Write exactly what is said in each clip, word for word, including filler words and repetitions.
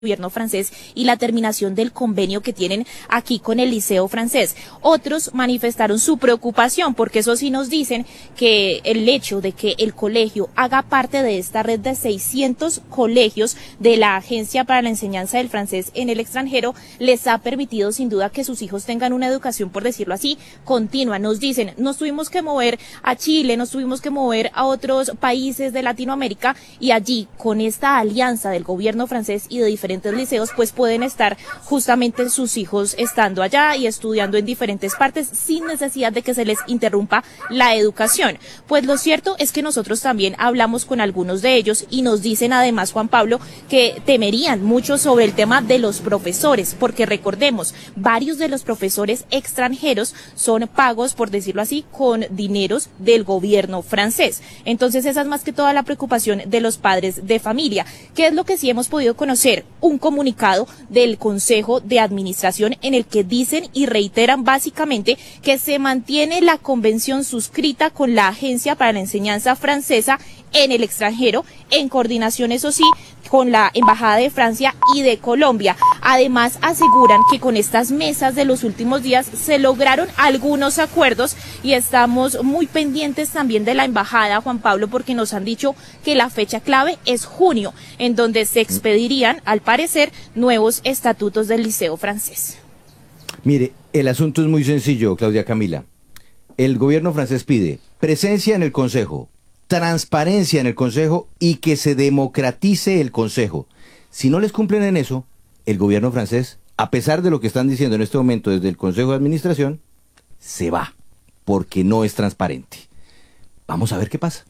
gobierno francés y la terminación del convenio que tienen aquí con el Liceo francés. Otros manifestaron su preocupación porque eso sí nos dicen que el hecho de que el colegio haga parte de esta red de seiscientos colegios de la Agencia para la Enseñanza del Francés en el extranjero les ha permitido sin duda que sus hijos tengan una educación, por decirlo así, continua. Nos dicen, nos tuvimos que mover a Chile, nos tuvimos que mover a otros países de Latinoamérica y allí con esta alianza del gobierno francés y de diferentes liceos, pues pueden estar justamente sus hijos estando allá y estudiando en diferentes partes sin necesidad de que se les interrumpa la educación. Pues lo cierto es que nosotros también hablamos con algunos de ellos y nos dicen además, Juan Pablo, que temerían mucho sobre el tema de los profesores, porque recordemos, varios de los profesores extranjeros son pagos, por decirlo así, con dineros del gobierno francés. Entonces esa es más que toda la preocupación de los padres de familia. ¿Qué es lo que sí hemos podido conocer? Un comunicado del Consejo de Administración en el que dicen y reiteran básicamente que se mantiene la convención suscrita con la Agencia para la Enseñanza Francesa en el extranjero, en coordinación, eso sí, con la Embajada de Francia y de Colombia. Además, aseguran que con estas mesas de los últimos días se lograron algunos acuerdos y estamos muy pendientes también de la Embajada, Juan Pablo, porque nos han dicho que la fecha clave es junio, en donde se expedirían, al parecer, nuevos estatutos del Liceo francés. Mire, el asunto es muy sencillo, Claudia Camila. El gobierno francés pide presencia en el Consejo, transparencia en el Consejo y que se democratice el Consejo. Si no les cumplen en eso, el gobierno francés, a pesar de lo que están diciendo en este momento desde el Consejo de Administración, se va, porque no es transparente. Vamos a ver qué pasa.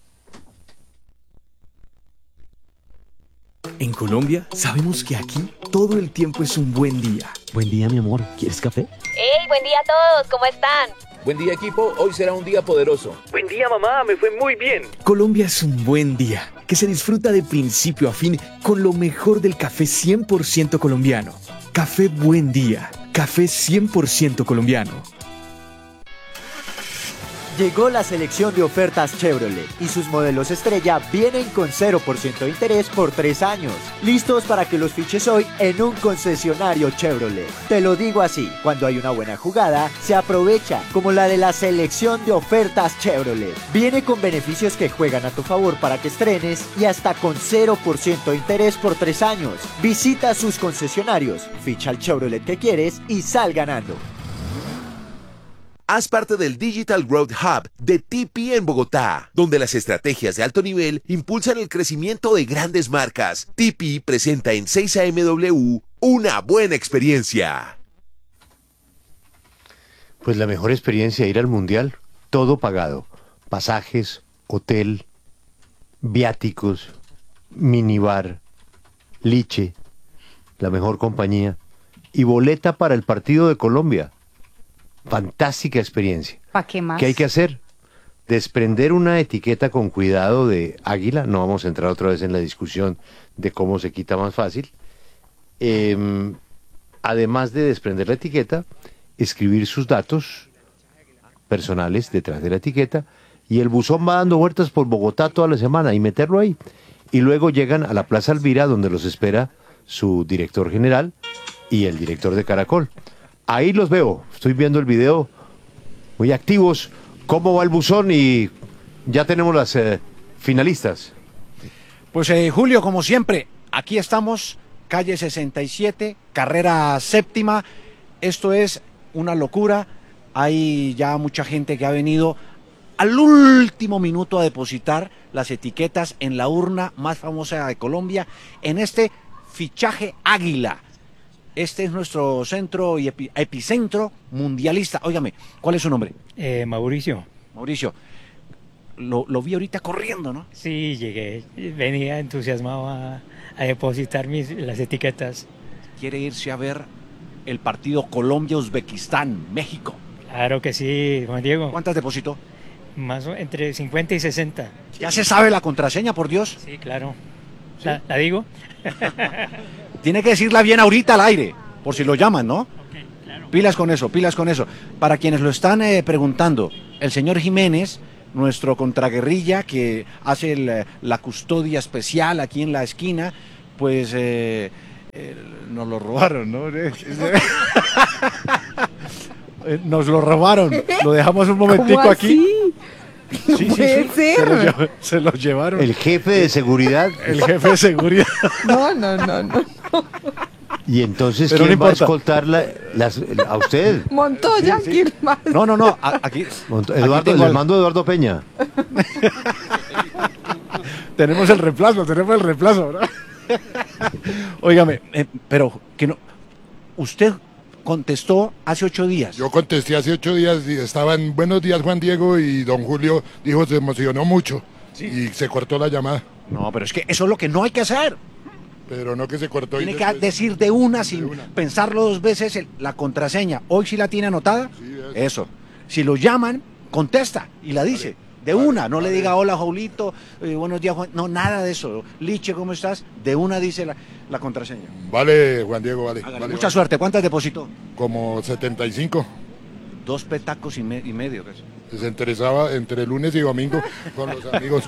En Colombia, sabemos que aquí todo el tiempo es un buen día. Buen día, mi amor. ¿Quieres café? ¡Hey, buen día a todos! ¿Cómo están? Buen día, equipo. Hoy será un día poderoso. Buen día, mamá. Me fue muy bien. Colombia es un buen día, que se disfruta de principio a fin con lo mejor del café cien por ciento colombiano. Café Buen Día. Café cien por ciento colombiano. Llegó la selección de ofertas Chevrolet y sus modelos estrella vienen con cero por ciento de interés por tres años. Listos para que los fiches hoy en un concesionario Chevrolet. Te lo digo así, cuando hay una buena jugada, se aprovecha, como la de la selección de ofertas Chevrolet. Viene con beneficios que juegan a tu favor para que estrenes y hasta con cero por ciento de interés por tres años. Visita sus concesionarios, ficha el Chevrolet que quieres y sal ganando. Haz parte del Digital Growth Hub de T P en Bogotá, donde las estrategias de alto nivel impulsan el crecimiento de grandes marcas. T P presenta en seis A M W una buena experiencia. Pues la mejor experiencia, ir al Mundial, todo pagado. Pasajes, hotel, viáticos, minibar, liche, la mejor compañía y boleta para el partido de Colombia. Fantástica experiencia. ¿Para qué más? ¿Qué hay que hacer? Desprender una etiqueta con cuidado de águila. No vamos a entrar otra vez en la discusión de cómo se quita más fácil. Eh, además de desprender la etiqueta, escribir sus datos personales detrás de la etiqueta y el buzón va dando vueltas por Bogotá toda la semana y meterlo ahí. Y luego llegan a la Plaza Alvira, donde los espera su director general y el director de Caracol. Ahí los veo, estoy viendo el video, muy activos. ¿Cómo va el buzón? Y ya tenemos las eh, finalistas. Pues eh, Julio, como siempre, aquí estamos, calle sesenta y siete, carrera séptima. Esto es una locura. Hay ya mucha gente que ha venido al último minuto a depositar las etiquetas en la urna más famosa de Colombia, en este fichaje Águila. Este es nuestro centro y epi epicentro mundialista. Óigame, ¿cuál es su nombre? Eh, Mauricio. Mauricio, lo, lo vi ahorita corriendo, ¿no? Sí, llegué. Venía entusiasmado a, a depositar mis, las etiquetas. ¿Quiere irse a ver el partido Colombia-Uzbekistán, México? Claro que sí, Juan Diego. ¿Cuántas depositó? Más o, entre cincuenta y sesenta. ¿Ya se sabe la contraseña, por Dios? Sí, claro. ¿Sí? ¿La, ¿La digo? Tiene que decirla bien ahorita al aire, por si lo llaman, ¿no? Okay, claro. Pilas con eso, pilas con eso. Para quienes lo están eh, preguntando, el señor Jiménez, nuestro contraguerrilla que hace el, la custodia especial aquí en la esquina, pues eh, Nos lo robaron, ¿no? Nos lo robaron. Lo dejamos un momentico ¿Cómo aquí. así? Sí, sí, Puede sí. ser. Se, lo llev- se lo llevaron. El jefe de seguridad. El jefe de seguridad. No, no, no, no. Y entonces, Pero ¿quién no va a importa. escoltar la- las- a usted? Montoya, Sí, sí. ¿quién más? No, no, no. a- Aquí, Monto- aquí Eduardo, tengo le al- mando a Eduardo Peña. tenemos el reemplazo, tenemos el reemplazo, ¿verdad? Óigame, eh, pero que no. Usted contestó hace ocho días. Yo contesté hace ocho días y estaban buenos días Juan Diego y don Julio dijo se emocionó mucho y se cortó la llamada. No, pero es que eso es lo que no hay que hacer. Pero no que se cortó. y Tiene que después- decir de una sin pensarlo dos veces el- la contraseña. Hoy sí la tiene anotada. Eso. Si lo llaman, contesta y la dice. De una, no le diga hola Jaulito, eh, buenos días Juan. No, nada de eso. Liche, ¿cómo estás? De una dice la, la contraseña. Vale, Juan Diego, vale. Hágale, vale, mucha vale. suerte. ¿Cuántas depositó? Como setenta y cinco. Dos petacos y, me- y medio. casi. Se interesaba entre lunes y domingo con los amigos.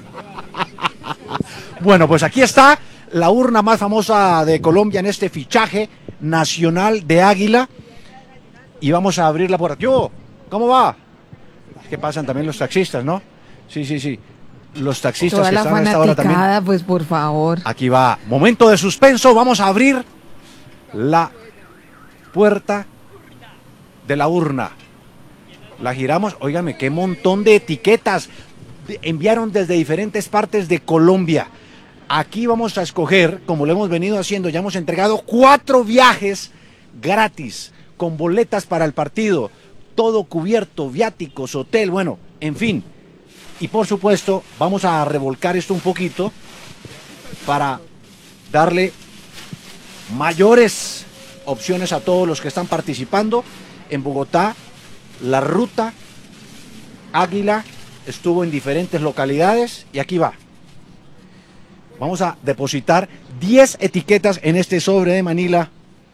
Bueno, pues aquí está la urna más famosa de Colombia en este fichaje nacional de Águila. Y vamos a abrir la puerta. Yo, ¿cómo va? Es que pasan también los taxistas, ¿no? Sí, sí, sí. Los taxistas Toda que la están a esta hora también. fanaticada, pues por favor. Aquí va. Momento de suspenso. Vamos a abrir la puerta de la urna. La giramos. Óigame, qué montón de etiquetas de- enviaron desde diferentes partes de Colombia. Aquí vamos a escoger, como lo hemos venido haciendo, ya hemos entregado cuatro viajes gratis, con boletas para el partido, todo cubierto, viáticos, hotel, bueno, en fin. Y por supuesto, vamos a revolcar esto un poquito para darle mayores opciones a todos los que están participando. En Bogotá, la ruta Águila estuvo en diferentes localidades y aquí va. Vamos a depositar diez etiquetas en este sobre de Manila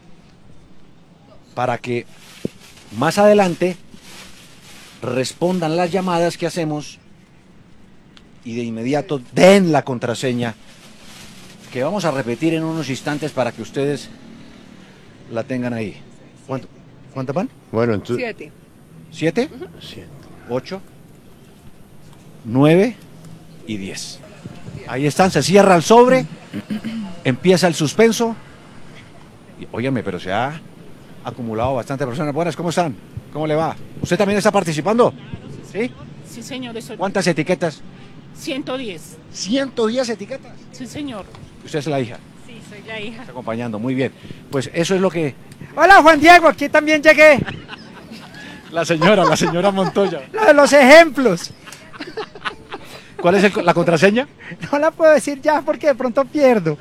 para que más adelante respondan las llamadas que hacemos y de inmediato den la contraseña que vamos a repetir en unos instantes para que ustedes la tengan ahí. ¿Cuánto, ¿Cuántas van? Bueno, entonces. Siete. ¿Siete? Siete. Ocho, nueve y diez. Ahí están, se cierra el sobre, empieza el suspenso. Y, óyeme, pero se ha acumulado bastante personas. Buenas, ¿cómo están? ¿Cómo le va? ¿Usted también está participando? ¿Sí? Sí, señor. Eso... ¿Cuántas etiquetas? ciento diez. ciento diez etiquetas. Sí, señor. Usted es la hija, Sí, soy la hija. está acompañando, muy bien. Pues eso es lo que... Hola Juan Diego, aquí también llegué. La señora, la señora Montoya. Lo de los ejemplos. ¿Cuál es el- la contraseña? No la puedo decir ya porque de pronto pierdo.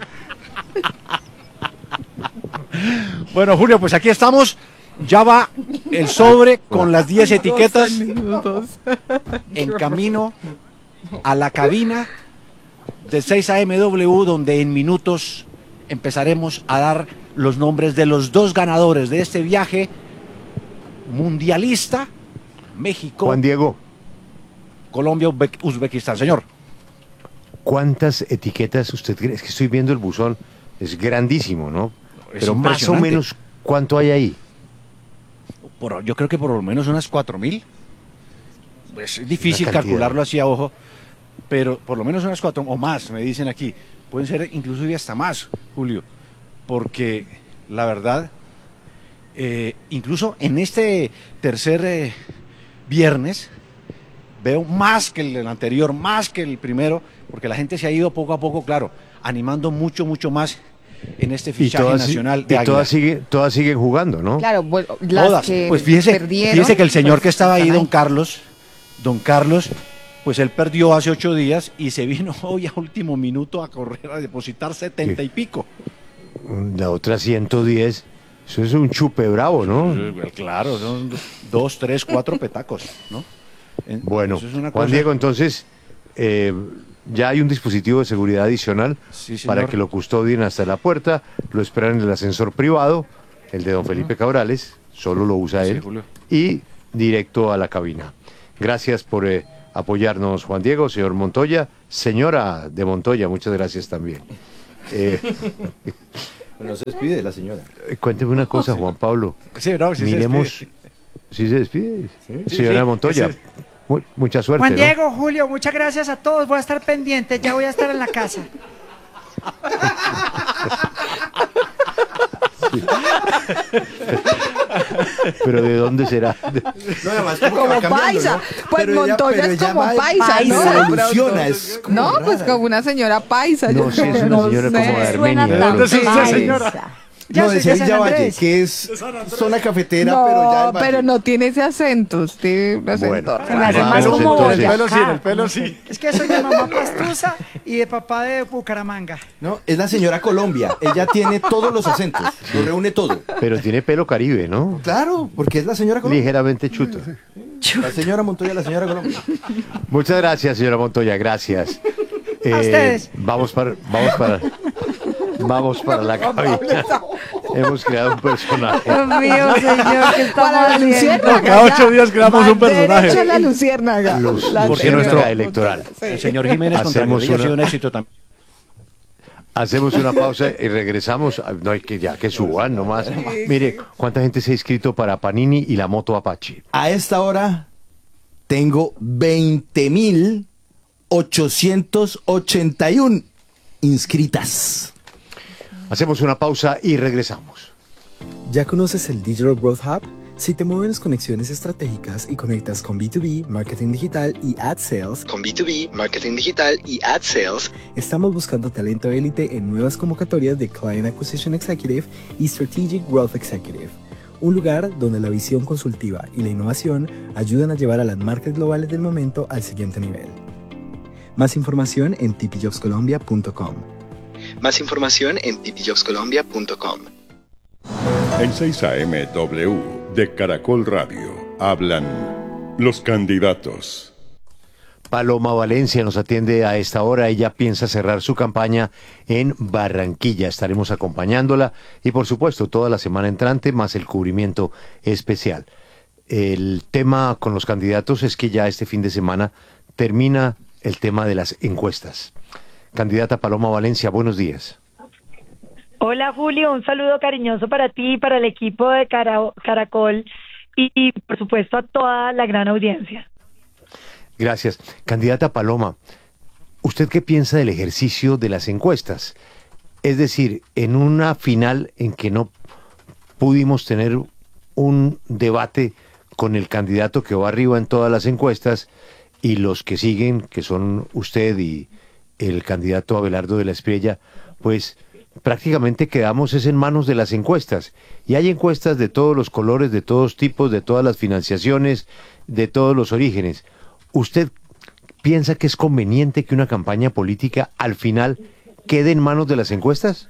Bueno, Julio, pues aquí estamos. Ya va el sobre con las diez etiquetas en camino a la cabina de seis A M W, donde en minutos empezaremos a dar los nombres de los dos ganadores de este viaje mundialista, México, Juan Diego, Colombia, Uzbe- Uzbekistán. Señor. ¿cuántas etiquetas usted cree? Es que estoy viendo el buzón, es grandísimo, ¿no? Es Pero más o impresionante. menos, ¿cuánto hay ahí? Por, yo creo que por lo menos unas cuatro mil. Pues es difícil Una cantidad. calcularlo así a ojo, pero por lo menos unas cuatro o más, me dicen aquí. Pueden ser inclusive hasta más, Julio, porque la verdad, eh, incluso en este tercer eh, viernes, veo más que el anterior, más que el primero, porque la gente se ha ido poco a poco, claro, animando mucho, mucho más en este Y fichaje todas, nacional de y Águila. todas, siguen, todas siguen jugando, ¿no? Claro, bueno, las Todas. que Pues fíjese, perdieron, fíjese que el señor pues, que estaba ahí, están don Carlos, don Carlos, pues él perdió hace ocho días y se vino hoy a último minuto a correr a depositar setenta y pico. La otra ciento diez, eso es un chupe bravo, ¿no? Claro, son dos, tres, cuatro petacos, ¿no? En- Bueno, eso es una Juan cosa- Diego, entonces, eh, ya hay un dispositivo de seguridad adicional Sí, señor. para que lo custodien hasta la puerta, lo esperan en el ascensor privado, el de don Felipe Cabrales, solo lo usa Sí, él, Julio. y directo a la cabina. Gracias por eh, apoyarnos, Juan Diego, señor Montoya, señora de Montoya, muchas gracias también. Eh, No se despide la señora. Eh, Cuénteme una cosa, Juan Pablo. Sí, no, sí se Miremos. despide. ¿Sí se despide? Sí, Señora sí, Montoya, sí. mu- mucha suerte. Juan ¿no? Diego, Julio, muchas gracias a todos. Voy a estar pendiente, ya voy a estar en la casa. Pero ¿de dónde será? No, además, Como paisa. Pues Montoya es como paisa, ¿no? Evoluciona, es como No, rara. pues como una señora paisa. No, yo sí, es creo, una no señora sé. como de Armenia. Suena ¿De dónde tan es usted, paisa. señora? Ya No, de soy de San Sevilla Valle, Andrés. que es zona cafetera, No, pero ya el pero Valle. no tiene ese acento. Tiene un acento Bueno, raro. hace vamos más como entonces. El pelo sí, Boyacá. el pelo sí. Es que soy de mamá pastusa y de papá de Bucaramanga. No, es la señora Colombia. Ella tiene todos los acentos, lo reúne todo. Pero tiene pelo caribe, ¿no? Claro, porque es la señora Colombia. Ligeramente chuto. La señora Montoya, la señora Colombia. Muchas gracias, señora Montoya, gracias. Eh, ustedes. Vamos para, vamos para, vamos para la cabina. Hemos creado un personaje. Dios mío, señor, ¿qué estamos Para la haciendo? luciérnaga, Cada ocho días creamos un personaje. Derecho a la luciérnaga. Luz- La porque señora nuestro Montoya. electoral. El señor Jiménez contra Hacemos Guerrilla ha una- sido un éxito también. Hacemos una pausa y regresamos. Ah, no hay que ya que suban nomás. Mire, ¿cuánta gente se ha inscrito para Panini y la moto Apache? A esta hora tengo veinte mil ochocientos ochenta y uno inscritas. Hacemos una pausa y regresamos. ¿Ya conoces el Digital Growth Hub? Si te mueven las conexiones estratégicas y conectas con B dos B, marketing digital y ad sales, con B dos B, marketing digital y ad sales, estamos buscando talento élite en nuevas convocatorias de Client Acquisition Executive y Strategic Growth Executive. Un lugar donde la visión consultiva y la innovación ayudan a llevar a las marcas globales del momento al siguiente nivel. Más información en t p jobs colombia punto com. Más información en t p jobs colombia punto com. En seis A M W de Caracol Radio hablan los candidatos. Paloma Valencia nos atiende a esta hora. Ella piensa cerrar su campaña en Barranquilla. Estaremos acompañándola y, por supuesto, toda la semana entrante, más el cubrimiento especial. El tema con los candidatos es que ya este fin de semana termina el tema de las encuestas. Candidata Paloma Valencia, buenos días. Hola Julio, un saludo cariñoso para ti y para el equipo de Cara- Caracol y, y por supuesto a toda la gran audiencia. Gracias. Candidata Paloma, ¿usted qué piensa del ejercicio de las encuestas? Es decir, en una final en que no pudimos tener un debate con el candidato que va arriba en todas las encuestas y los que siguen, que son usted y el candidato Abelardo de la Espriella, pues prácticamente quedamos es en manos de las encuestas. Y hay encuestas de todos los colores, de todos tipos, de todas las financiaciones, de todos los orígenes. ¿Usted piensa que es conveniente que una campaña política al final quede en manos de las encuestas?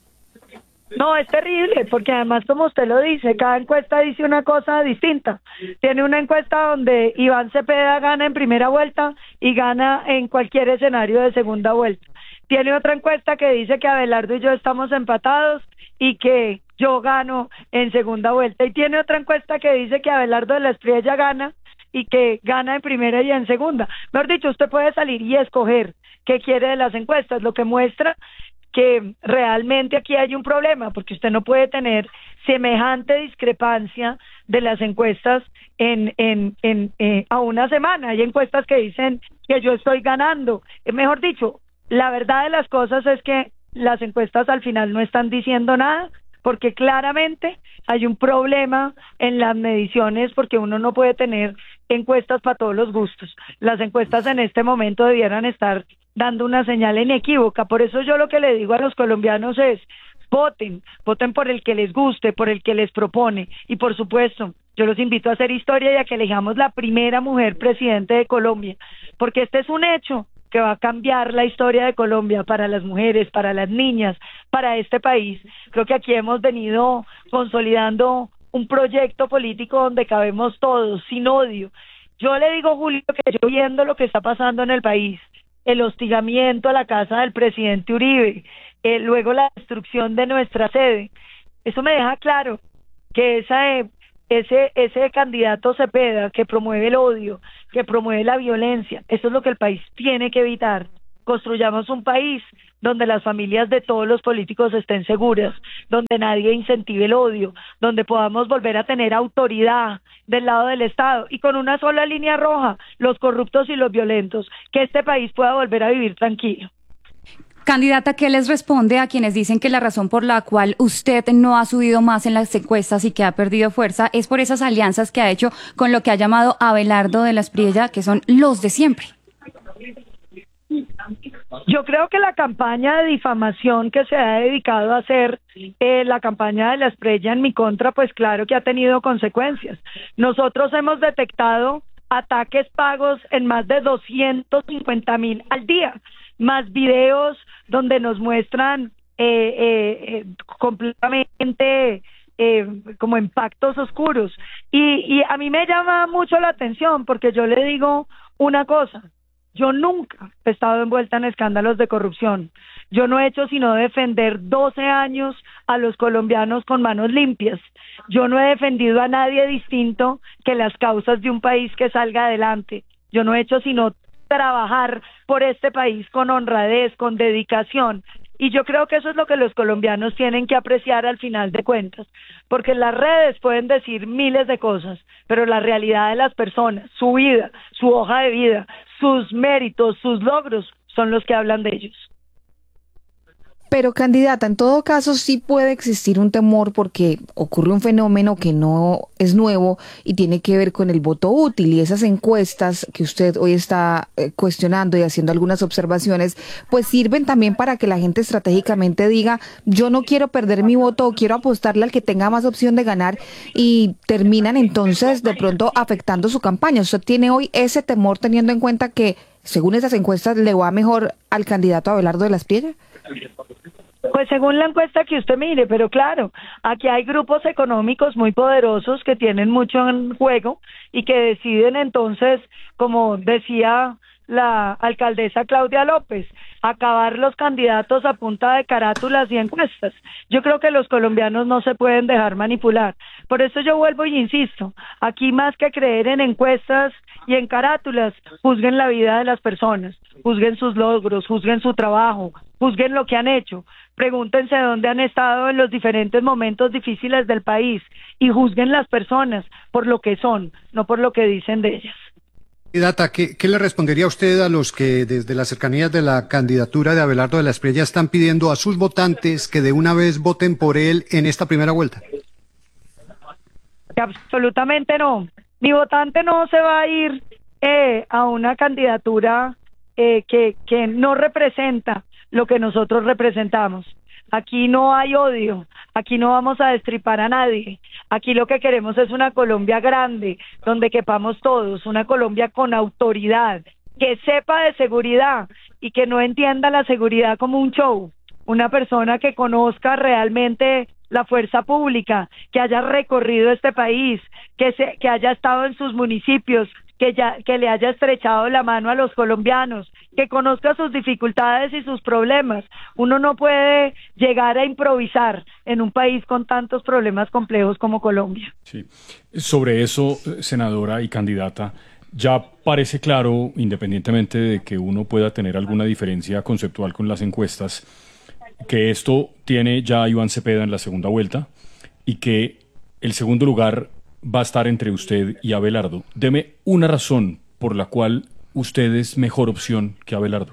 No, es terrible, porque además, como usted lo dice, cada encuesta dice una cosa distinta. Tiene una encuesta donde Iván Cepeda gana en primera vuelta y gana en cualquier escenario de segunda vuelta. Tiene otra encuesta que dice que Abelardo y yo estamos empatados y que yo gano en segunda vuelta. Y tiene otra encuesta que dice que Abelardo de la Espriella gana y que gana en primera y en segunda. Mejor dicho, usted puede salir y escoger qué quiere de las encuestas, lo que muestra que realmente aquí hay un problema, porque usted no puede tener semejante discrepancia de las encuestas en, en, en eh, a una semana. Hay encuestas que dicen que yo estoy ganando. Eh, mejor dicho, la verdad de las cosas es que las encuestas al final no están diciendo nada, porque claramente hay un problema en las mediciones, porque uno no puede tener encuestas para todos los gustos. Las encuestas en este momento debieran estar dando una señal inequívoca. Por eso yo lo que le digo a los colombianos es: voten, voten por el que les guste, por el que les propone. Y por supuesto, yo los invito a hacer historia y a que elijamos la primera mujer presidente de Colombia, porque este es un hecho que va a cambiar la historia de Colombia para las mujeres, para las niñas, para este país. Creo que aquí hemos venido consolidando un proyecto político donde cabemos todos, sin odio. Yo le digo, Julio, que yo viendo lo que está pasando en el país, el hostigamiento a la casa del presidente Uribe, eh, luego la destrucción de nuestra sede, eso me deja claro que esa, eh, ese, ese candidato Cepeda que promueve el odio, que promueve la violencia, eso es lo que el país tiene que evitar. Construyamos un país donde las familias de todos los políticos estén seguras, donde nadie incentive el odio, donde podamos volver a tener autoridad del lado del Estado y con una sola línea roja, los corruptos y los violentos, que este país pueda volver a vivir tranquilo. Candidata, ¿qué les responde a quienes dicen que la razón por la cual usted no ha subido más en las encuestas y que ha perdido fuerza es por esas alianzas que ha hecho con lo que ha llamado Abelardo de la Espriella, que son los de siempre? Yo creo que la campaña de difamación que se ha dedicado a hacer, eh, la campaña de la Espriella en mi contra, pues claro que ha tenido consecuencias. Nosotros hemos detectado ataques pagos en más de doscientos cincuenta mil al día, más videos donde nos muestran eh, eh, eh, completamente eh, como impactos oscuros. Y, y a mí me llama mucho la atención porque yo le digo una cosa, yo nunca he estado envuelta en escándalos de corrupción. Yo no he hecho sino defender doce años a los colombianos con manos limpias. Yo no he defendido a nadie distinto que las causas de un país que salga adelante. Yo no he hecho sino trabajar por este país con honradez, con dedicación, y yo creo que eso es lo que los colombianos tienen que apreciar al final de cuentas, porque las redes pueden decir miles de cosas, pero la realidad de las personas, su vida, su hoja de vida, sus méritos, sus logros, son los que hablan de ellos. Pero candidata, en todo caso sí puede existir un temor porque ocurre un fenómeno que no es nuevo y tiene que ver con el voto útil, y esas encuestas que usted hoy está eh, cuestionando y haciendo algunas observaciones, pues sirven también para que la gente estratégicamente diga, yo no quiero perder mi voto o quiero apostarle al que tenga más opción de ganar, y terminan entonces de pronto afectando su campaña. ¿Usted tiene hoy ese temor teniendo en cuenta que según esas encuestas le va mejor al candidato Abelardo de la Espriella? Pues según la encuesta que usted mire, pero claro, aquí hay grupos económicos muy poderosos que tienen mucho en juego y que deciden entonces, como decía la alcaldesa Claudia López, acabar los candidatos a punta de carátulas y encuestas. Yo creo que los colombianos no se pueden dejar manipular. Por eso yo vuelvo y insisto, aquí más que creer en encuestas y en carátulas, juzguen la vida de las personas, juzguen sus logros, juzguen su trabajo, juzguen lo que han hecho, pregúntense dónde han estado en los diferentes momentos difíciles del país y juzguen las personas por lo que son, no por lo que dicen de ellas. Candidata, ¿qué, ¿qué le respondería usted a los que desde las cercanías de la candidatura de Abelardo de la Espriella están pidiendo a sus votantes que de una vez voten por él en esta primera vuelta? Absolutamente no. Mi votante no se va a ir eh, a una candidatura eh, que, que no representa lo que nosotros representamos. Aquí no hay odio, aquí no vamos a destripar a nadie, aquí lo que queremos es una Colombia grande, donde quepamos todos, una Colombia con autoridad, que sepa de seguridad y que no entienda la seguridad como un show, una persona que conozca realmente la fuerza pública, que haya recorrido este país, que, se, que haya estado en sus municipios, que, ya, que le haya estrechado la mano a los colombianos, que conozca sus dificultades y sus problemas. Uno no puede llegar a improvisar en un país con tantos problemas complejos como Colombia. Sí. Sobre eso, senadora y candidata, ya parece claro, independientemente de que uno pueda tener alguna diferencia conceptual con las encuestas, que esto tiene ya a Iván Cepeda en la segunda vuelta y que el segundo lugar va a estar entre usted y Abelardo. Deme una razón por la cual usted es mejor opción que Abelardo.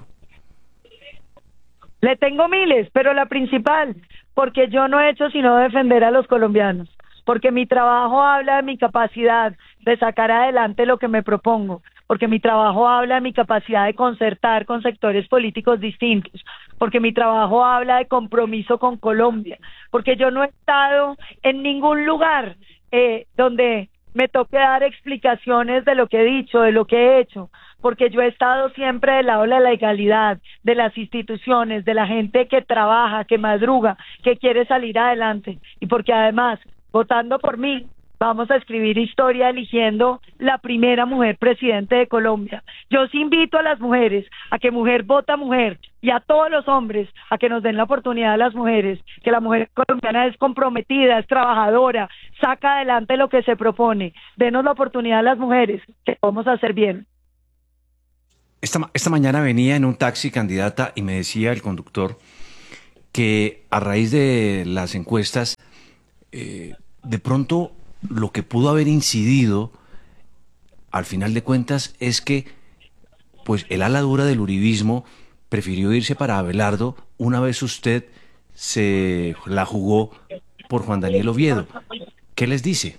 Le tengo miles, pero la principal, porque yo no he hecho sino defender a los colombianos, porque mi trabajo habla de mi capacidad de sacar adelante lo que me propongo, porque mi trabajo habla de mi capacidad de concertar con sectores políticos distintos, porque mi trabajo habla de compromiso con Colombia, porque yo no he estado en ningún lugar eh, donde me toque dar explicaciones de lo que he dicho, de lo que he hecho, porque yo he estado siempre del lado de la legalidad, de las instituciones, de la gente que trabaja, que madruga, que quiere salir adelante, y porque además, votando por mí, vamos a escribir historia eligiendo la primera mujer presidente de Colombia. Yo sí invito a las mujeres a que mujer vota mujer y a todos los hombres a que nos den la oportunidad a las mujeres, que la mujer colombiana es comprometida, es trabajadora, saca adelante lo que se propone. Denos la oportunidad a las mujeres, que vamos a hacer bien. esta, esta mañana venía en un taxi, candidata, y me decía el conductor que a raíz de las encuestas, eh, de pronto lo que pudo haber incidido, al final de cuentas, es que pues el ala dura del uribismo prefirió irse para Abelardo una vez usted se la jugó por Juan Daniel Oviedo. ¿Qué les dice?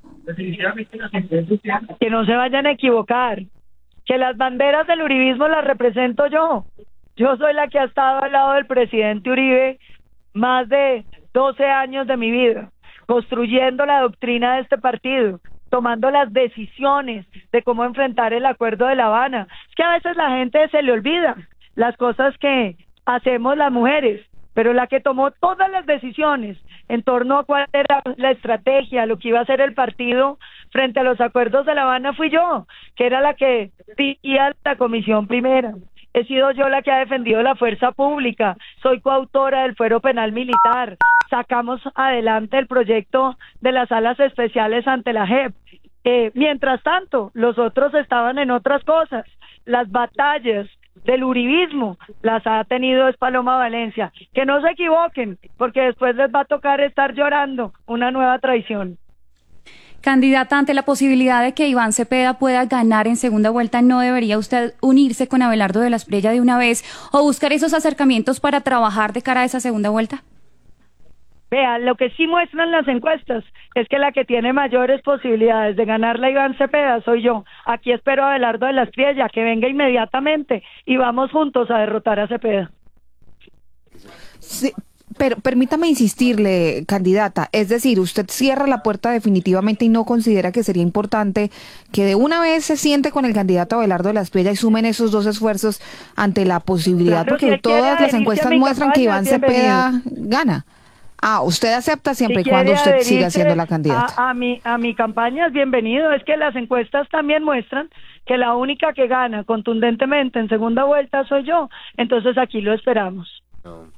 Que no se vayan a equivocar, que las banderas del uribismo las represento yo. Yo soy la que ha estado al lado del presidente Uribe más de doce años de mi vida, construyendo la doctrina de este partido, tomando las decisiones de cómo enfrentar el acuerdo de La Habana. Es que a veces la gente se le olvida las cosas que hacemos las mujeres, pero la que tomó todas las decisiones en torno a cuál era la estrategia, lo que iba a hacer el partido frente a los acuerdos de La Habana fui yo, que era la que dirigía la comisión primera. He sido yo la que ha defendido la fuerza pública, soy coautora del fuero penal militar, sacamos adelante el proyecto de las salas especiales ante la J E P. Eh, mientras tanto, los otros estaban en otras cosas. Las batallas del uribismo las ha tenido es Paloma Valencia. Que no se equivoquen, porque después les va a tocar estar llorando una nueva traición. Candidata, ante la posibilidad de que Iván Cepeda pueda ganar en segunda vuelta, ¿no debería usted unirse con Abelardo de la Espriella de una vez o buscar esos acercamientos para trabajar de cara a esa segunda vuelta? Vea, lo que sí muestran las encuestas es que la que tiene mayores posibilidades de ganarla a Iván Cepeda soy yo. Aquí espero a Abelardo de la Espriella que venga inmediatamente y vamos juntos a derrotar a Cepeda. Sí. Pero permítame insistirle, candidata, es decir, usted cierra la puerta definitivamente y no considera que sería importante que de una vez se siente con el candidato Abelardo de la Espriella y sumen esos dos esfuerzos ante la posibilidad, claro, porque si todas las encuestas muestran campaña, que Iván Cepeda gana. Ah, usted acepta siempre si y cuando usted adherirse siga siendo la candidata. A, a, mi, a mi campaña es bienvenido, es que las encuestas también muestran que la única que gana contundentemente en segunda vuelta soy yo, entonces aquí lo esperamos. No.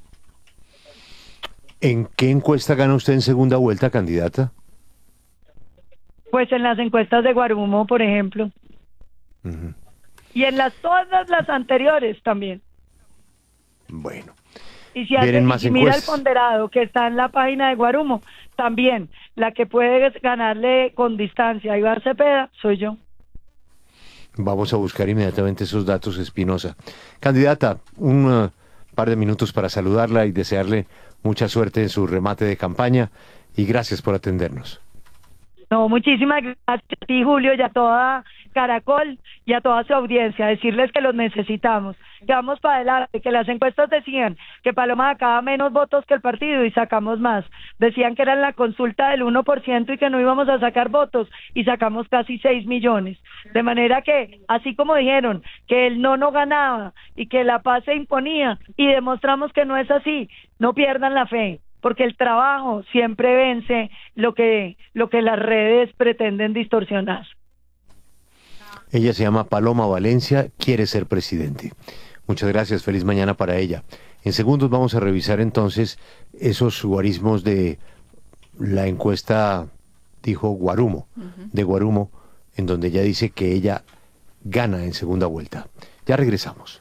¿En qué encuesta gana usted en segunda vuelta, candidata? Pues en las encuestas de Guarumo, por ejemplo. Uh-huh. Y en las todas las anteriores también. Bueno. Y si, hace, y si mira el ponderado que está en la página de Guarumo, también la que puede ganarle con distancia a Iván Cepeda soy yo. Vamos a buscar inmediatamente esos datos, Espinosa. Candidata, un uh, par de minutos para saludarla y desearle mucha suerte en su remate de campaña y gracias por atendernos. No, muchísimas gracias a ti, Julio, y a toda Caracol y a toda su audiencia. Decirles que los necesitamos, que vamos para adelante, que las encuestas decían que Paloma sacaba menos votos que el partido y sacamos más. Decían que era en la consulta del uno por ciento y que no íbamos a sacar votos y sacamos casi seis millones. De manera que, así como dijeron que el no no ganaba y que la paz se imponía y demostramos que no es así, no pierdan la fe, porque el trabajo siempre vence lo que, lo que las redes pretenden distorsionar. Ella se llama Paloma Valencia, quiere ser presidente. Muchas gracias, feliz mañana para ella. En segundos vamos a revisar entonces esos guarismos de la encuesta, dijo Guarumo, uh-huh. de Guarumo, en donde ella dice que ella gana en segunda vuelta. Ya regresamos.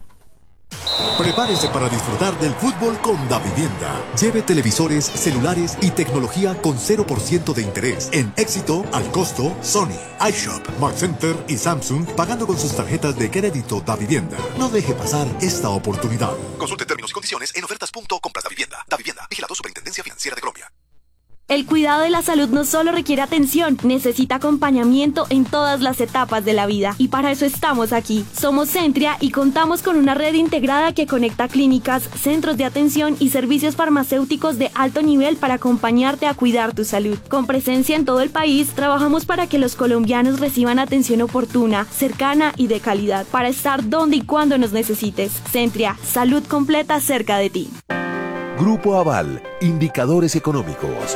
Prepárese para disfrutar del fútbol con Davivienda. Lleve televisores, celulares y tecnología con cero por ciento de interés. En Éxito, al costo, Sony, iShop, Mark Center y Samsung, pagando con sus tarjetas de crédito Davivienda. No deje pasar esta oportunidad. Consulte términos y condiciones en ofertas punto compras Davivienda. Davivienda, vigilado Superintendencia Financiera de Colombia. El cuidado de la salud no solo requiere atención, necesita acompañamiento en todas las etapas de la vida. Y para eso estamos aquí. Somos Centria y contamos con una red integrada que conecta clínicas, centros de atención y servicios farmacéuticos de alto nivel para acompañarte a cuidar tu salud. Con presencia en todo el país, trabajamos para que los colombianos reciban atención oportuna, cercana y de calidad, para estar donde y cuando nos necesites. Centria, salud completa cerca de ti. Grupo Aval, indicadores económicos.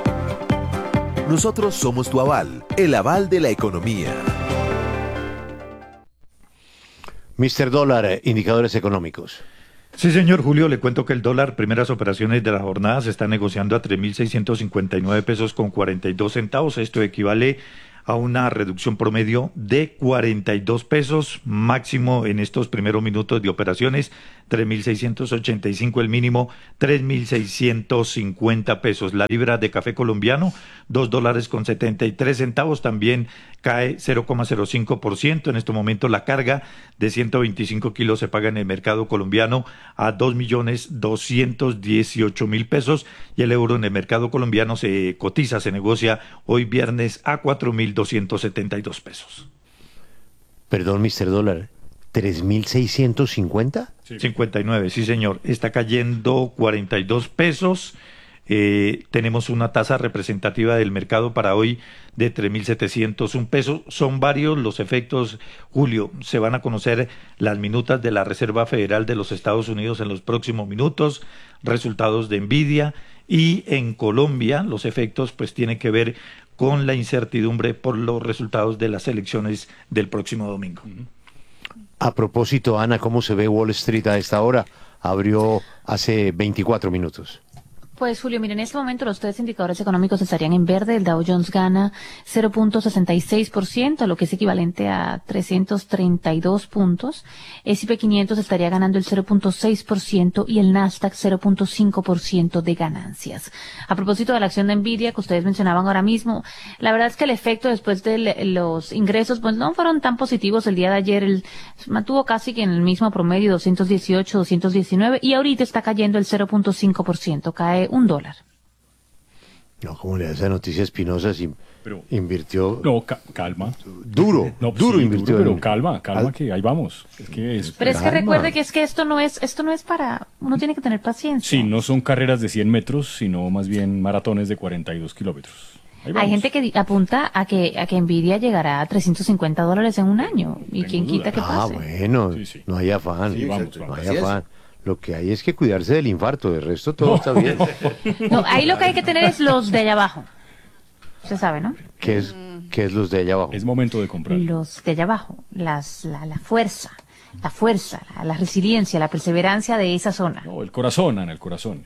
Nosotros somos tu aval, el aval de la economía. mister Dólar, indicadores económicos. Sí, señor Julio, le cuento que el dólar, primeras operaciones de la jornada, se está negociando a tres mil seiscientos cincuenta y nueve pesos con cuarenta y dos centavos. Esto equivale a una reducción promedio de cuarenta y dos pesos, máximo en estos primeros minutos de operaciones, tres mil seiscientos ochenta y cinco el mínimo, tres mil seiscientos cincuenta pesos. La libra de café colombiano, dos dólares con setenta y tres centavos, también cae cero coma cero cinco por ciento. En este momento la carga de ciento veinticinco kilos se paga en el mercado colombiano a dos millones doscientos dieciocho mil pesos y el euro en el mercado colombiano se cotiza, se negocia hoy viernes a cuatro mil doscientos setenta y dos pesos. Perdón, mister Dólar, ¿tres mil seiscientos cincuenta? Sí. cincuenta y nueve, sí señor. Está cayendo cuarenta y dos pesos. Eh, tenemos una tasa representativa del mercado para hoy de tres mil setecientos un pesos. Son varios los efectos, Julio. Se van a conocer las minutas de la Reserva Federal de los Estados Unidos en los próximos minutos, resultados de Nvidia, y en Colombia los efectos pues tienen que ver con la incertidumbre por los resultados de las elecciones del próximo domingo. A propósito, Ana, ¿cómo se ve Wall Street a esta hora? Abrió hace veinticuatro minutos. Pues Julio, mire, en este momento los tres indicadores económicos estarían en verde. El Dow Jones gana cero punto sesenta y seis por ciento, lo que es equivalente a trescientos treinta y dos puntos. S y P quinientos estaría ganando el cero punto seis por ciento y el Nasdaq cero punto cinco por ciento de ganancias. A propósito de la acción de Nvidia que ustedes mencionaban ahora mismo, la verdad es que el efecto después de los ingresos pues no fueron tan positivos el día de ayer. El, mantuvo casi que en el mismo promedio, doscientos dieciocho, doscientos diecinueve, y ahorita está cayendo el cero punto cinco por ciento, cae un dólar. No, como le da esa noticia Espinosa, si pero, invirtió... No, ca calma. Duro, no, duro sí, invirtió. Duro, pero en... calma, calma, que ahí vamos. Es que es, pero es calma. que recuerde que es que esto no es, esto no es para... Uno tiene que tener paciencia. Sí, no son carreras de cien metros, sino más bien maratones de cuarenta y dos kilómetros. Hay gente que apunta a que a que Nvidia llegará a trescientos cincuenta dólares en un año. ¿Y quién duda. quita que pase? Ah, bueno, sí, sí. No hay afán. Sí, vamos, no vamos. hay afán. Lo que hay es que cuidarse del infarto, de resto todo no. está bien. No, ahí lo que hay que tener es los de allá abajo. Usted sabe, ¿no? ¿Qué es, qué es los de allá abajo? Es momento de comprar. Los de allá abajo, las, la, la fuerza, la fuerza, la, la resiliencia, la perseverancia de esa zona. No, el corazón, Ana, el corazón.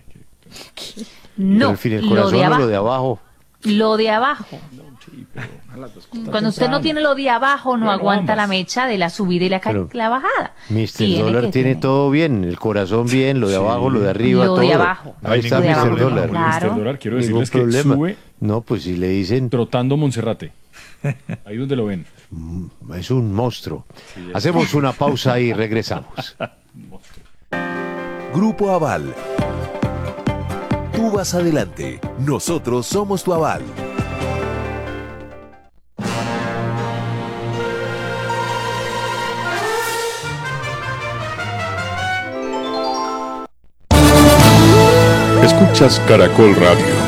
No, Pero, en fin, el corazón lo de abajo. Lo de abajo. Lo de abajo. No, sí, pero cuando usted no tiene lo de abajo, no bueno, aguanta ambas. la mecha de la subida y la, Pero, la bajada. mister Tiene Dólar que tiene tener. todo bien, el corazón bien, lo de Sí. abajo, lo de arriba, Lo todo. de abajo. Ahí está Lo de mister abajo. Dólar. Claro. mister Dólar, quiero Ningún decirles que problema. sube No, pues si le dicen... trotando Monserrate. Ahí donde lo ven. Es un monstruo. Sí, Hacemos una pausa y regresamos. Grupo Aval. Tú vas adelante. Nosotros somos tu aval. Escuchas Caracol Radio.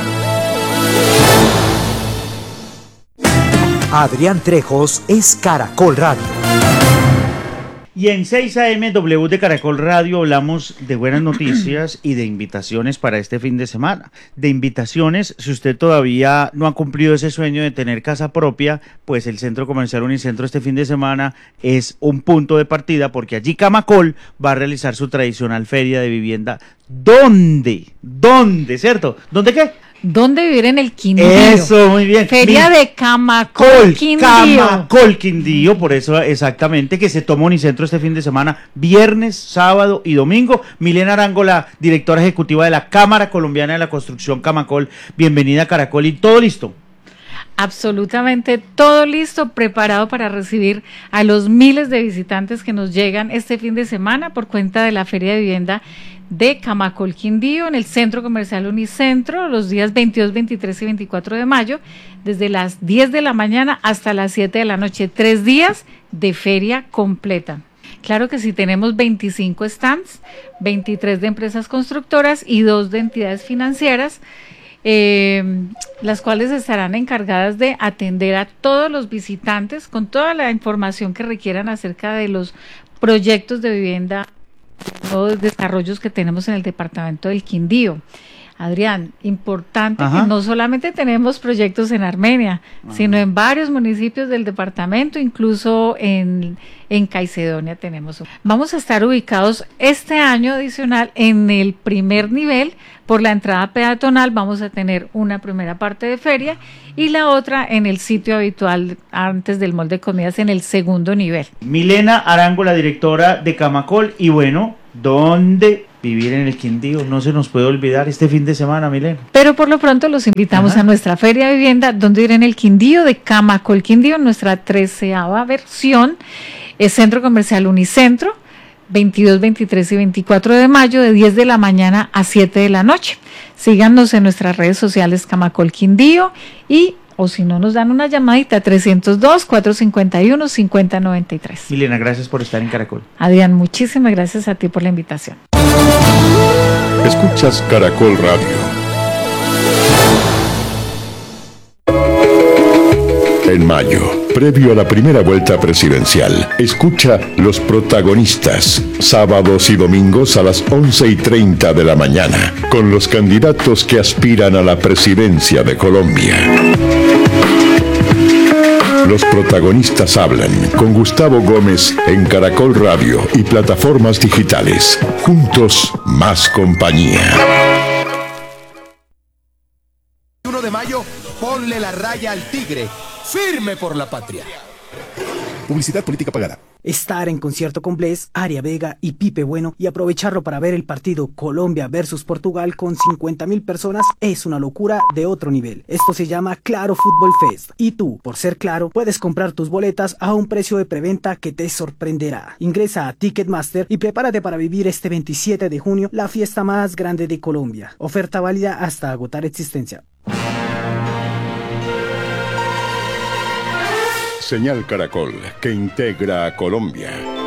Adrián Trejos es Caracol Radio. Y en seis A M W de Caracol Radio hablamos de buenas noticias y de invitaciones para este fin de semana. De invitaciones, si usted todavía no ha cumplido ese sueño de tener casa propia, pues el Centro Comercial Unicentro este fin de semana es un punto de partida, porque allí Camacol va a realizar su tradicional feria de vivienda. ¿Dónde? ¿Dónde? ¿Cierto? ¿Dónde qué? ¿Dónde vivir en el Quindío? Eso, muy bien. Feria Mi- de Camacol, Quindío. Camacol Quindío, por eso exactamente, que se toma Unicentro este fin de semana, viernes, sábado y domingo. Milena Arango, la directora ejecutiva de la Cámara Colombiana de la Construcción Camacol, bienvenida a Caracol, y todo listo. Absolutamente todo listo, preparado para recibir a los miles de visitantes que nos llegan este fin de semana por cuenta de la Feria de Vivienda de Camacol Quindío en el Centro Comercial Unicentro los días veintidós, veintitrés y veinticuatro de mayo, desde las diez de la mañana hasta las siete de la noche, tres días de feria completa. Claro que sí, tenemos veinticinco stands, veintitrés de empresas constructoras y dos de entidades financieras, eh, las cuales estarán encargadas de atender a todos los visitantes con toda la información que requieran acerca de los proyectos de vivienda, los desarrollos que tenemos en el departamento del Quindío. Adrián, importante Ajá. que no solamente tenemos proyectos en Armenia, Ajá. sino en varios municipios del departamento, incluso en, en Caicedonia tenemos. Vamos a estar ubicados este año adicional en el primer nivel. Por la entrada peatonal vamos a tener una primera parte de feria y la otra en el sitio habitual antes del mall de comidas en el segundo nivel. Milena Arango, la directora de Camacol, y bueno, ¿dónde vivir en el Quindío? No se nos puede olvidar este fin de semana, Milena. Pero por lo pronto los invitamos Ajá. a nuestra feria de vivienda, donde ir en el Quindío de Camacol Quindío, nuestra treceava versión, es Centro Comercial Unicentro, veintidós, veintitrés y veinticuatro de mayo, de diez de la mañana a siete de la noche. Síganos en nuestras redes sociales Camacol Quindío y, o si no, nos dan una llamadita trescientos dos, cuatrocientos cincuenta y uno, cincuenta noventa y tres. Milena, gracias por estar en Caracol. Adrián, muchísimas gracias a ti por la invitación. Escuchas Caracol Radio. En mayo, previo a la primera vuelta presidencial, escucha Los Protagonistas, sábados y domingos a las once y treinta de la mañana, con los candidatos que aspiran a la presidencia de Colombia. Los Protagonistas hablan con Gustavo Gómez en Caracol Radio y plataformas digitales. Juntos, más compañía. uno de mayo, ponle la raya al tigre. Firme por la patria. Publicidad política pagada. Estar en concierto con Bless, Aria Vega y Pipe Bueno y aprovecharlo para ver el partido Colombia versus Portugal con cincuenta mil personas es una locura de otro nivel. Esto se llama Claro Fútbol Fest y tú, por ser Claro, puedes comprar tus boletas a un precio de preventa que te sorprenderá. Ingresa a Ticketmaster y prepárate para vivir este veintisiete de junio la fiesta más grande de Colombia. Oferta válida hasta agotar existencia. Señal Caracol, que integra a Colombia.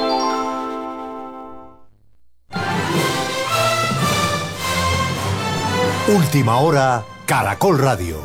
Última hora, Caracol Radio.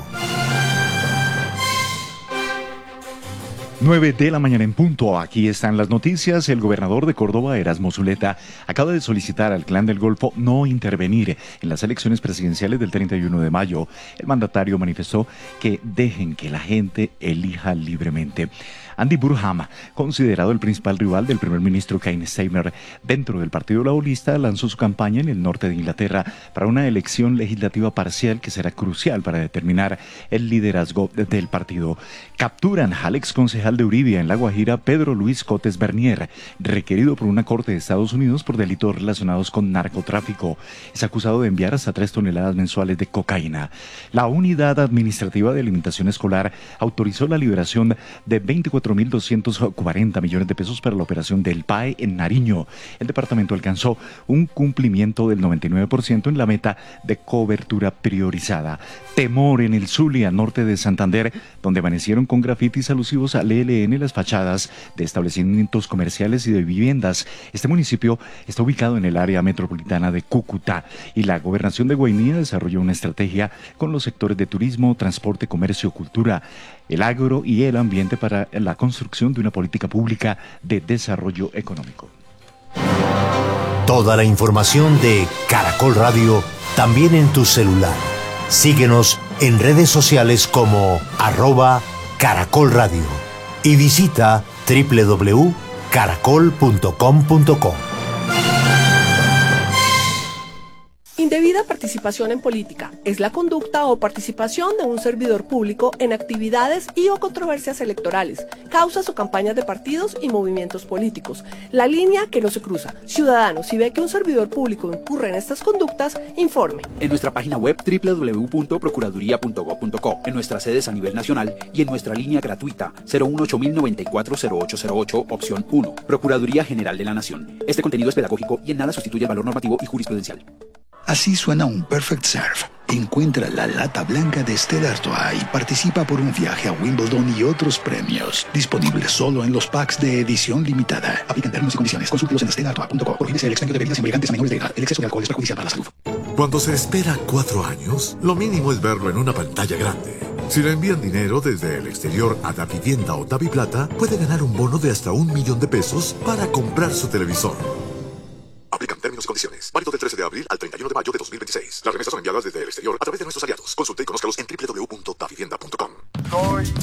nueve de la mañana en punto. Aquí están las noticias. El gobernador de Córdoba, Erasmo Zuleta, acaba de solicitar al Clan del Golfo no intervenir en las elecciones presidenciales del treinta y uno de mayo. El mandatario manifestó que dejen que la gente elija libremente. Andy Burham, considerado el principal rival del primer ministro Keir Starmer dentro del Partido Laborista, lanzó su campaña en el norte de Inglaterra para una elección legislativa parcial que será crucial para determinar el liderazgo del partido. Capturan al ex concejal de Uribia en La Guajira, Pedro Luis Cotes Bernier, requerido por una corte de Estados Unidos por delitos relacionados con narcotráfico. Es acusado de enviar hasta tres toneladas mensuales de cocaína. La Unidad Administrativa de Alimentación Escolar autorizó la liberación de veinticuatro mil doscientos cuarenta millones de pesos para la operación del P A E en Nariño. El departamento alcanzó un cumplimiento del noventa y nueve por ciento en la meta de cobertura priorizada. Temor en el Zulia, norte de Santander, donde amanecieron con grafitis alusivos al E L N las fachadas de establecimientos comerciales y de viviendas. Este municipio está ubicado en el área metropolitana de Cúcuta y la gobernación de Guainía desarrolló una estrategia con los sectores de turismo, transporte, comercio, cultura, el agro y el ambiente para la construcción de una política pública de desarrollo económico. Toda la información de Caracol Radio también en tu celular. Síguenos en redes sociales como arroba Caracol Radio y visita doble u doble u doble u punto caracol punto com punto co. Indebida participación en política es la conducta o participación de un servidor público en actividades y o controversias electorales, causas o campañas de partidos y movimientos políticos. La línea que no se cruza. Ciudadano, si ve que un servidor público incurre en estas conductas, informe. En nuestra página web doble u doble u doble u punto procuraduría punto gob punto co, en nuestras sedes a nivel nacional y en nuestra línea gratuita cero uno ocho mil noventa y cuatro cero ocho cero ocho, opción uno. Procuraduría General de la Nación. Este contenido es pedagógico y en nada sustituye el valor normativo y jurisprudencial. Así suena un Perfect Serve. Encuentra la lata blanca de Stella Artois y participa por un viaje a Wimbledon y otros premios. Disponible solo en los packs de edición limitada. Aplican términos y condiciones. Consúltelos en stella artois punto co. Prohíbese el expendio de bebidas embriagantes a menores de edad. El exceso de alcohol es perjudicial para la salud. Cuando se espera cuatro años, lo mínimo es verlo en una pantalla grande. Si le envían dinero desde el exterior a Davivienda o Daviplata, puede ganar un bono de hasta un millón de pesos para comprar su televisor. Aplican términos términos y condiciones. Válido del trece de abril al treinta y uno de mayo de dos mil veintiséis. Las remesas son enviadas desde el exterior a través de nuestros aliados. Consulte y conózcalos en doble u doble u doble u punto davivienda punto com.